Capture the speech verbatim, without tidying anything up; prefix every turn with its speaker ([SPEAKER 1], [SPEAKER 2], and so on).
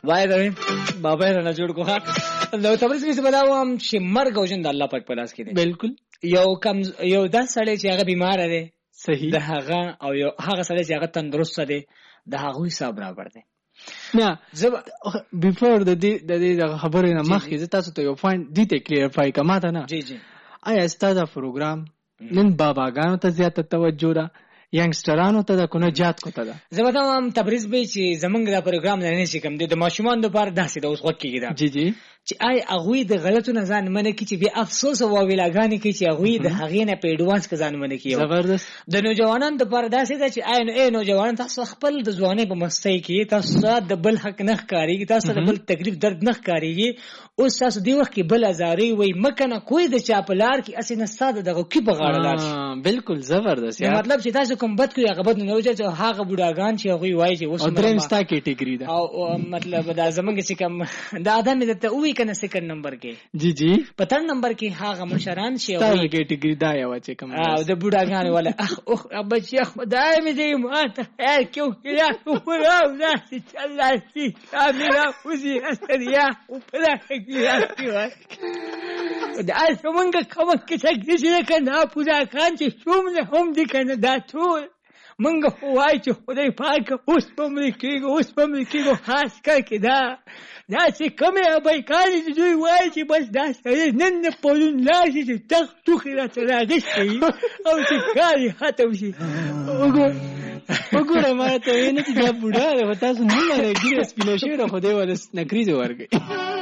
[SPEAKER 1] وای دا بابا نه جوړ کوه نو تبرز کې څه بداوم چې مرګ او ژوند الله پاک په لاس کې دی.
[SPEAKER 2] بالکل.
[SPEAKER 1] یو کم یو داس سړی چې هغه بیمار دی
[SPEAKER 2] صحیح
[SPEAKER 1] د هغه او یو هغه سړی چې هغه تندرست دی د هغه حساب برابر دی.
[SPEAKER 2] نه زه بیفور د دې د دې خبرې نه مخکې زه تاسو ته یو پوینټ دې ته کلیریفای کوم ته نه.
[SPEAKER 1] جی جی
[SPEAKER 2] آیا ستاسو پروګرام نن باباګانو ته زیاته توجه ده ینګسټرانو ته ده کنه جات کوته ده؟
[SPEAKER 1] زه به هم تبریز به چې زمونږ دا پروګرام نه شي کوم د ماشومان لپاره داسې د اوس وخت کې ده.
[SPEAKER 2] جی جی
[SPEAKER 1] چې آی هغه د غلطو نه ځان منې کی چې بیا افسوس او ویلاګانی کی چې هغه د هغې نه په ایډوانس کې ځان منې کی.
[SPEAKER 2] زبردست.
[SPEAKER 1] د نوجوانانو لپاره داسې ده چې آی نو اے نوجوان تاسو خپل د ځواني په مستی کې تاسو د بل حق نه ښکاریږي، تاسو د بل تکلیف درد نه ښکاریږي. اوس تاسو دی وخت کې بل ازاري وای مکنه کوئی د چاپلار کې اسنه ساده دغه کی په غاړه لار.
[SPEAKER 2] بالکل زبردست یار.
[SPEAKER 1] مطلب چې تاسو کوم بد کوي هغه بد نه وځي چې هغه بوډاګان چې هغه وای چې اوس
[SPEAKER 2] دریم ستا کیټګری ده
[SPEAKER 1] او مطلب دا زمونږ چې کوم دا ادم دې ته وی کنه سکند نمبر کې.
[SPEAKER 2] جی جی
[SPEAKER 1] په تر نمبر کې هغه مشران شي
[SPEAKER 2] او کیټګری دا یو چې کوم
[SPEAKER 1] او د بوډاګان ولا اخ اخ بچي خدای مې دې ماته خیر کیو کیا وراو دا چې الله سي اميرا وزي استريا وپلا کییا کیوا دا څنګه کوم کې چې کنه پوجا کان چې څومره هم دي کنه دا ټول منګه وای چې خدای پاک اوس په ملکیږي اوس په ملکیږي خاص کر کې دا دا چې کومه ابای کاری چې دوی وای چې بس دا سره نن نه پولون لاشي چې تخ توخي راته راغشي او چې کاری ختم شي.
[SPEAKER 2] وګور وګوره ما ته وینې چې دا بوډا ده تاسو نه لري ګیره سپینه شوی خو دې ول نکریزه ورګي.